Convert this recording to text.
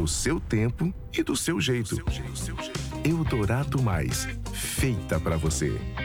no seu tempo e do seu jeito. Eldorado Mais, feita pra você.